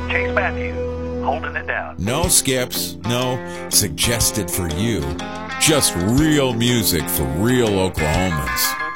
Chase Matthews, holding it down. No skips, no suggested for you. Just real music for real Oklahomans.